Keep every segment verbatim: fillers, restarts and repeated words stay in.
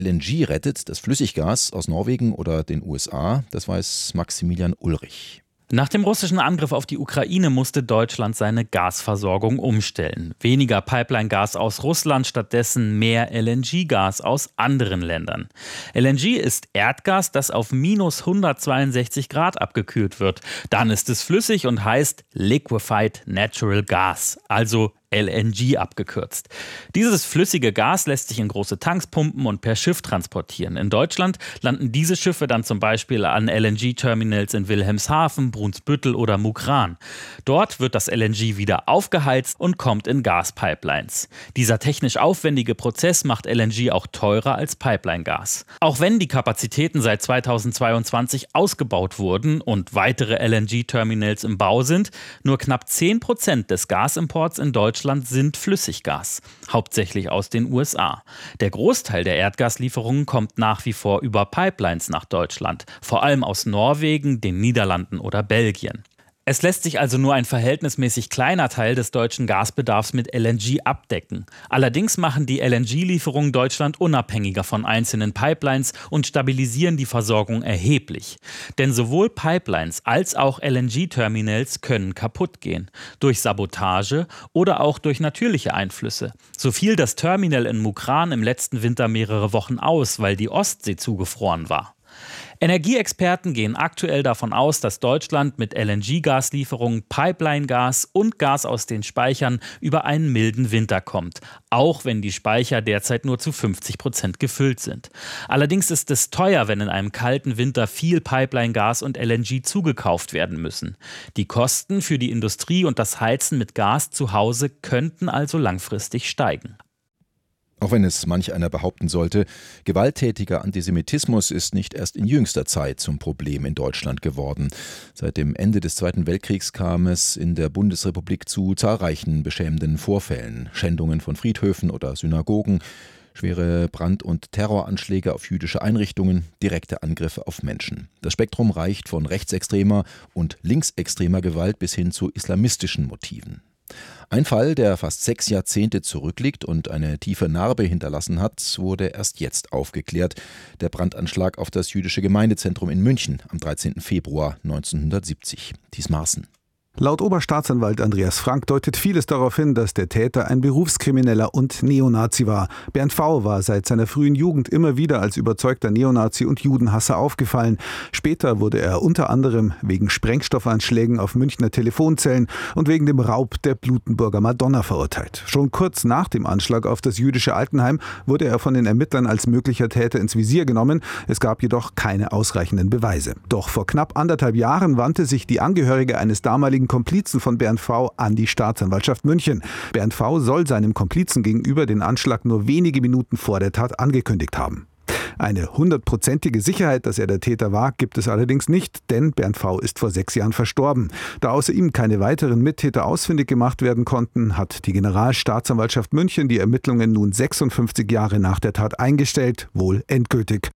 L N G rettet, das Flüssiggas aus Norwegen oder den U S A, das weiß Maximilian Ulrich. Nach dem russischen Angriff auf die Ukraine musste Deutschland seine Gasversorgung umstellen. Weniger Pipeline-Gas aus Russland, stattdessen mehr L N G-Gas aus anderen Ländern. L N G ist Erdgas, das auf minus hundertzweiundsechzig Grad abgekühlt wird. Dann ist es flüssig und heißt Liquefied Natural Gas, also L N G abgekürzt. Dieses flüssige Gas lässt sich in große Tanks pumpen und per Schiff transportieren. In Deutschland landen diese Schiffe dann zum Beispiel an L N G-Terminals in Wilhelmshaven, Brunsbüttel oder Mukran. Dort wird das L N G wieder aufgeheizt und kommt in Gaspipelines. Dieser technisch aufwendige Prozess macht L N G auch teurer als Pipeline-Gas. Auch wenn die Kapazitäten seit zweitausendzweiundzwanzig ausgebaut wurden und weitere L N G-Terminals im Bau sind, nur knapp zehn Prozent des Gasimports in Deutschland sind Flüssiggas, hauptsächlich aus den U S A. Der Großteil der Erdgaslieferungen kommt nach wie vor über Pipelines nach Deutschland, vor allem aus Norwegen, den Niederlanden oder Belgien. Es lässt sich also nur ein verhältnismäßig kleiner Teil des deutschen Gasbedarfs mit L N G abdecken. Allerdings machen die L N G-Lieferungen Deutschland unabhängiger von einzelnen Pipelines und stabilisieren die Versorgung erheblich. Denn sowohl Pipelines als auch L N G-Terminals können kaputt gehen. Durch Sabotage oder auch durch natürliche Einflüsse. So fiel das Terminal in Mukran im letzten Winter mehrere Wochen aus, weil die Ostsee zugefroren war. Energieexperten gehen aktuell davon aus, dass Deutschland mit L N G-Gaslieferungen, Pipeline-Gas und Gas aus den Speichern über einen milden Winter kommt, auch wenn die Speicher derzeit nur zu fünfzig Prozent gefüllt sind. Allerdings ist es teuer, wenn in einem kalten Winter viel Pipeline-Gas und L N G zugekauft werden müssen. Die Kosten für die Industrie und das Heizen mit Gas zu Hause könnten also langfristig steigen. Auch wenn es manch einer behaupten sollte, gewalttätiger Antisemitismus ist nicht erst in jüngster Zeit zum Problem in Deutschland geworden. Seit dem Ende des Zweiten Weltkriegs kam es in der Bundesrepublik zu zahlreichen beschämenden Vorfällen. Schändungen von Friedhöfen oder Synagogen, schwere Brand- und Terroranschläge auf jüdische Einrichtungen, direkte Angriffe auf Menschen. Das Spektrum reicht von rechtsextremer und linksextremer Gewalt bis hin zu islamistischen Motiven. Ein Fall, der fast sechs Jahrzehnte zurückliegt und eine tiefe Narbe hinterlassen hat, wurde erst jetzt aufgeklärt. Der Brandanschlag auf das jüdische Gemeindezentrum in München am dreizehnten Februar neunzehnhundertsiebzig. Thies Maaßen. Laut Oberstaatsanwalt Andreas Frank deutet vieles darauf hin, dass der Täter ein Berufskrimineller und Neonazi war. Bernd V. war seit seiner frühen Jugend immer wieder als überzeugter Neonazi und Judenhasser aufgefallen. Später wurde er unter anderem wegen Sprengstoffanschlägen auf Münchner Telefonzellen und wegen dem Raub der Blutenburger Madonna verurteilt. Schon kurz nach dem Anschlag auf das jüdische Altenheim wurde er von den Ermittlern als möglicher Täter ins Visier genommen. Es gab jedoch keine ausreichenden Beweise. Doch vor knapp anderthalb Jahren wandte sich die Angehörige eines damaligen Komplizen von Bernd V. an die Staatsanwaltschaft München. Bernd V. soll seinem Komplizen gegenüber den Anschlag nur wenige Minuten vor der Tat angekündigt haben. Eine hundertprozentige Sicherheit, dass er der Täter war, gibt es allerdings nicht, denn Bernd V. ist vor sechs Jahren verstorben. Da außer ihm keine weiteren Mittäter ausfindig gemacht werden konnten, hat die Generalstaatsanwaltschaft München die Ermittlungen nun sechsundfünfzig Jahre nach der Tat eingestellt, wohl endgültig.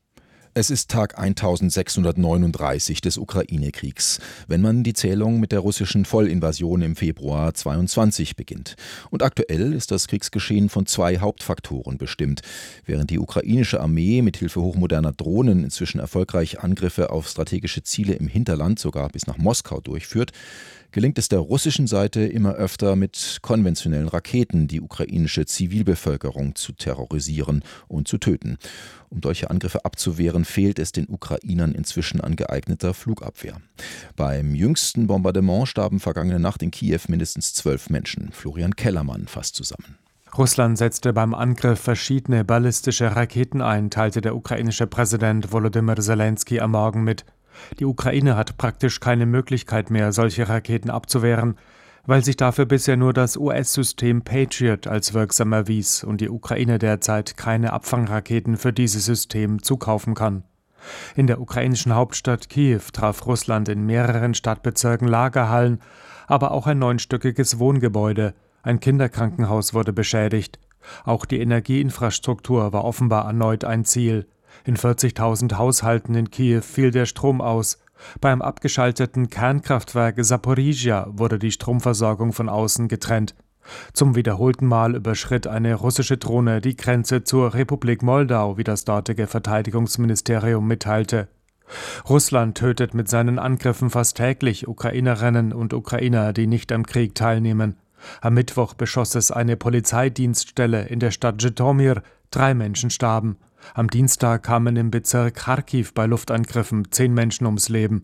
Es ist Tag eintausendsechshundertneununddreißig des Ukraine-Kriegs, wenn man die Zählung mit der russischen Vollinvasion im Februar zweiundzwanzig beginnt. Und aktuell ist das Kriegsgeschehen von zwei Hauptfaktoren bestimmt. Während die ukrainische Armee mit Hilfe hochmoderner Drohnen inzwischen erfolgreich Angriffe auf strategische Ziele im Hinterland, sogar bis nach Moskau durchführt, gelingt es der russischen Seite immer öfter mit konventionellen Raketen die ukrainische Zivilbevölkerung zu terrorisieren und zu töten. Um solche Angriffe abzuwehren, fehlt es den Ukrainern inzwischen an geeigneter Flugabwehr. Beim jüngsten Bombardement starben vergangene Nacht in Kiew mindestens zwölf Menschen. Florian Kellermann fasst zusammen. Russland setzte beim Angriff verschiedene ballistische Raketen ein, teilte der ukrainische Präsident Volodymyr Zelensky am Morgen mit. Die Ukraine hat praktisch keine Möglichkeit mehr, solche Raketen abzuwehren, weil sich dafür bisher nur das U S-System Patriot als wirksam erwies und die Ukraine derzeit keine Abfangraketen für dieses System zukaufen kann. In der ukrainischen Hauptstadt Kiew traf Russland in mehreren Stadtbezirken Lagerhallen, aber auch ein neunstöckiges Wohngebäude. Ein Kinderkrankenhaus wurde beschädigt. Auch die Energieinfrastruktur war offenbar erneut ein Ziel. In vierzigtausend Haushalten in Kiew fiel der Strom aus. Beim abgeschalteten Kernkraftwerk Saporizhzhia wurde die Stromversorgung von außen getrennt. Zum wiederholten Mal überschritt eine russische Drohne die Grenze zur Republik Moldau, wie das dortige Verteidigungsministerium mitteilte. Russland tötet mit seinen Angriffen fast täglich Ukrainerinnen und Ukrainer, die nicht am Krieg teilnehmen. Am Mittwoch beschoss es eine Polizeidienststelle in der Stadt Zhytomyr. Drei Menschen starben. Am Dienstag kamen im Bezirk Charkiw bei Luftangriffen zehn Menschen ums Leben.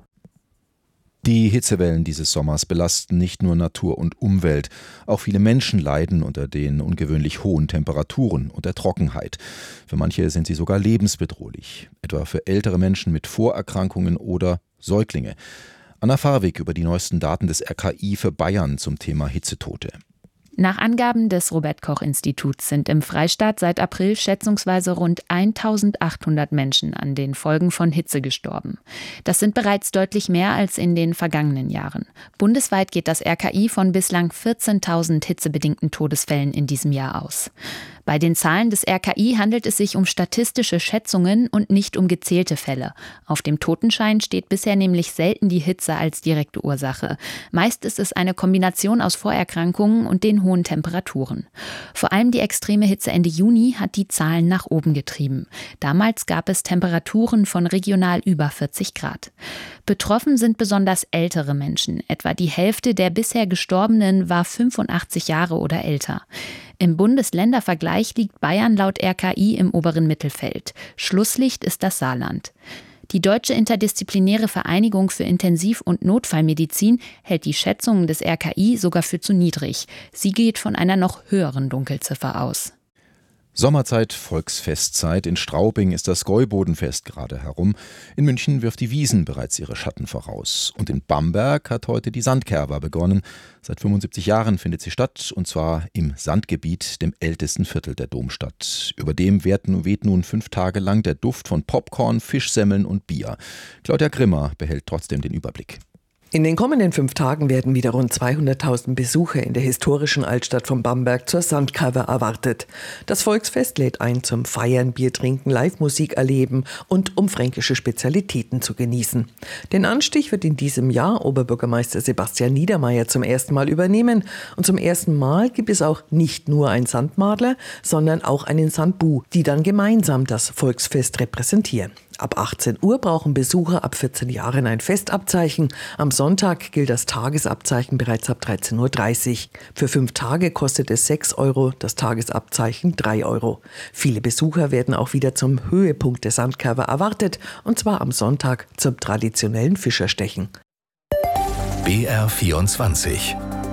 Die Hitzewellen dieses Sommers belasten nicht nur Natur und Umwelt. Auch viele Menschen leiden unter den ungewöhnlich hohen Temperaturen und der Trockenheit. Für manche sind sie sogar lebensbedrohlich, etwa für ältere Menschen mit Vorerkrankungen oder Säuglinge. Anna Farwig über die neuesten Daten des R K I für Bayern zum Thema Hitzetote. Nach Angaben des Robert-Koch-Instituts sind im Freistaat seit April schätzungsweise rund eintausendachthundert Menschen an den Folgen von Hitze gestorben. Das sind bereits deutlich mehr als in den vergangenen Jahren. Bundesweit geht das R K I von bislang vierzehntausend hitzebedingten Todesfällen in diesem Jahr aus. Bei den Zahlen des R K I handelt es sich um statistische Schätzungen und nicht um gezählte Fälle. Auf dem Totenschein steht bisher nämlich selten die Hitze als direkte Ursache. Meist ist es eine Kombination aus Vorerkrankungen und den hohen Temperaturen. Vor allem die extreme Hitze Ende Juni hat die Zahlen nach oben getrieben. Damals gab es Temperaturen von regional über vierzig Grad. Betroffen sind besonders ältere Menschen. Etwa die Hälfte der bisher Gestorbenen war fünfundachtzig Jahre oder älter. Im Bundesländervergleich liegt Bayern laut R K I im oberen Mittelfeld. Schlusslicht ist das Saarland. Die Deutsche Interdisziplinäre Vereinigung für Intensiv- und Notfallmedizin hält die Schätzungen des R K I sogar für zu niedrig. Sie geht von einer noch höheren Dunkelziffer aus. Sommerzeit, Volksfestzeit. In Straubing ist das Gäubodenfest gerade herum. In München wirft die Wiesn bereits ihre Schatten voraus. Und in Bamberg hat heute die Sandkerwa begonnen. Seit fünfundsiebzig Jahren findet sie statt, und zwar im Sandgebiet, dem ältesten Viertel der Domstadt. Über dem weht nun fünf Tage lang der Duft von Popcorn, Fischsemmeln und Bier. Claudia Grimmer behält trotzdem den Überblick. In den kommenden fünf Tagen werden wieder rund zweihunderttausend Besucher in der historischen Altstadt von Bamberg zur Sandkerwa erwartet. Das Volksfest lädt ein zum Feiern, Bier trinken, Live-Musik erleben und um fränkische Spezialitäten zu genießen. Den Anstich wird in diesem Jahr Oberbürgermeister Sebastian Niedermeyer zum ersten Mal übernehmen. Und zum ersten Mal gibt es auch nicht nur einen Sandmadler, sondern auch einen Sandbu, die dann gemeinsam das Volksfest repräsentieren. Ab achtzehn Uhr brauchen Besucher ab vierzehn Jahren ein Festabzeichen. Am Sonntag gilt das Tagesabzeichen bereits ab dreizehn Uhr dreißig. Für fünf Tage kostet es sechs Euro, das Tagesabzeichen drei Euro. Viele Besucher werden auch wieder zum Höhepunkt der Sandkerwa erwartet, und zwar am Sonntag zum traditionellen Fischerstechen. B R vierundzwanzig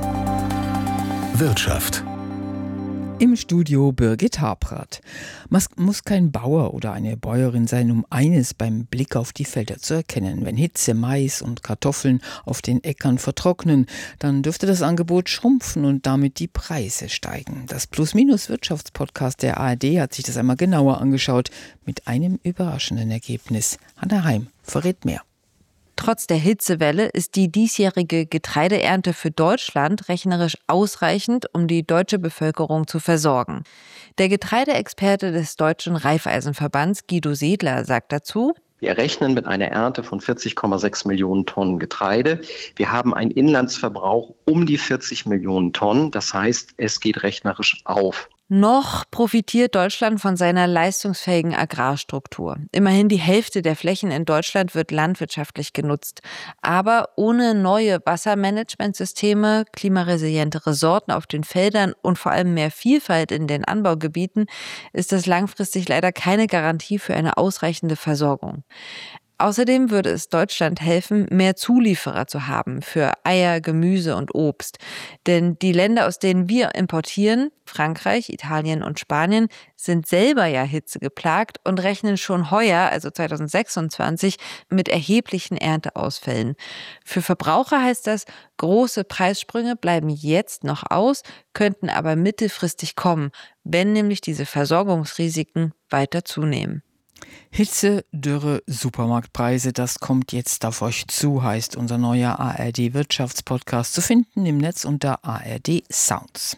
Wirtschaft. Im Studio Birgit Habrath. Man muss kein Bauer oder eine Bäuerin sein, um eines beim Blick auf die Felder zu erkennen. Wenn Hitze, Mais und Kartoffeln auf den Äckern vertrocknen, dann dürfte das Angebot schrumpfen und damit die Preise steigen. Das Plus-Minus-Wirtschaftspodcast der A R D hat sich das einmal genauer angeschaut, mit einem überraschenden Ergebnis. Hanna Heim verrät mehr. Trotz der Hitzewelle ist die diesjährige Getreideernte für Deutschland rechnerisch ausreichend, um die deutsche Bevölkerung zu versorgen. Der Getreideexperte des Deutschen Raiffeisenverbands Guido Sedler sagt dazu: Wir rechnen mit einer Ernte von vierzig Komma sechs Millionen Tonnen Getreide. Wir haben einen Inlandsverbrauch um die vierzig Millionen Tonnen. Das heißt, es geht rechnerisch auf. Noch profitiert Deutschland von seiner leistungsfähigen Agrarstruktur. Immerhin die Hälfte der Flächen in Deutschland wird landwirtschaftlich genutzt. Aber ohne neue Wassermanagementsysteme, klimaresilientere Sorten auf den Feldern und vor allem mehr Vielfalt in den Anbaugebieten ist das langfristig leider keine Garantie für eine ausreichende Versorgung. Außerdem würde es Deutschland helfen, mehr Zulieferer zu haben für Eier, Gemüse und Obst. Denn die Länder, aus denen wir importieren, Frankreich, Italien und Spanien, sind selber ja hitzegeplagt und rechnen schon heuer, also zweitausendsechsundzwanzig, mit erheblichen Ernteausfällen. Für Verbraucher heißt das, große Preissprünge bleiben jetzt noch aus, könnten aber mittelfristig kommen, wenn nämlich diese Versorgungsrisiken weiter zunehmen. Hitze, Dürre, Supermarktpreise, das kommt jetzt auf euch zu, heißt unser neuer A R D-Wirtschaftspodcast, zu finden im Netz unter A R D Sounds.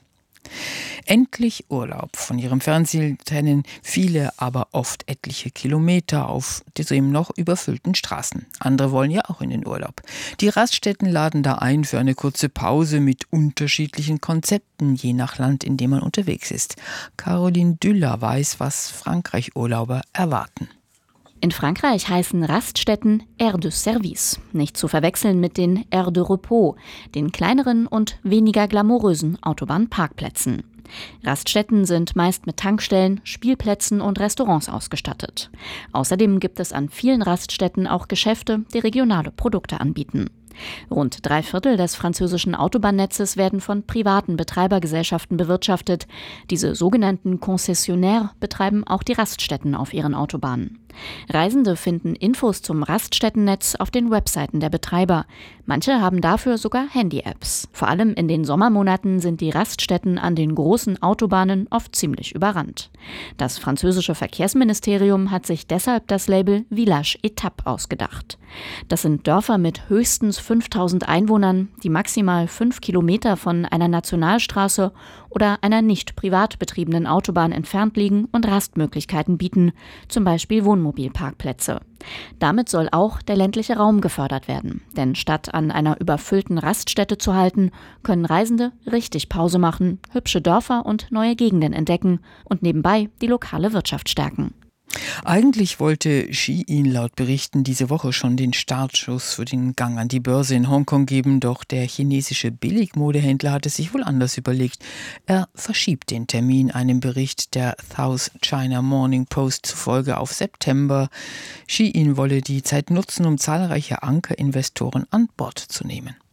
Endlich Urlaub. Von ihrem Fernsehen trennen viele, aber oft etliche Kilometer auf diesem noch überfüllten Straßen. Andere wollen ja auch in den Urlaub. Die Raststätten laden da ein für eine kurze Pause mit unterschiedlichen Konzepten, je nach Land, in dem man unterwegs ist. Caroline Düller weiß, was Frankreich-Urlauber erwarten. In Frankreich heißen Raststätten Aire de Service, nicht zu verwechseln mit den Aire de Repos, den kleineren und weniger glamourösen Autobahnparkplätzen. Raststätten sind meist mit Tankstellen, Spielplätzen und Restaurants ausgestattet. Außerdem gibt es an vielen Raststätten auch Geschäfte, die regionale Produkte anbieten. Rund drei Viertel des französischen Autobahnnetzes werden von privaten Betreibergesellschaften bewirtschaftet. Diese sogenannten Concessionnaires betreiben auch die Raststätten auf ihren Autobahnen. Reisende finden Infos zum Raststättennetz auf den Webseiten der Betreiber. Manche haben dafür sogar Handy-Apps. Vor allem in den Sommermonaten sind die Raststätten an den großen Autobahnen oft ziemlich überrannt. Das französische Verkehrsministerium hat sich deshalb das Label Village Étape ausgedacht. Das sind Dörfer mit höchstens fünftausend Einwohnern, die maximal fünf Kilometer von einer Nationalstraße oder einer nicht privat betriebenen Autobahn entfernt liegen und Rastmöglichkeiten bieten, zum Beispiel Wohnmobilparkplätze. Damit soll auch der ländliche Raum gefördert werden, denn statt an einer überfüllten Raststätte zu halten, können Reisende richtig Pause machen, hübsche Dörfer und neue Gegenden entdecken und nebenbei die lokale Wirtschaft stärken. Eigentlich wollte Shein laut Berichten diese Woche schon den Startschuss für den Gang an die Börse in Hongkong geben, doch der chinesische Billigmodehändler hat es sich wohl anders überlegt. Er verschiebt den Termin, einem Bericht der South China Morning Post zufolge, auf September. Shein wolle die Zeit nutzen, um zahlreiche Ankerinvestoren an Bord zu nehmen.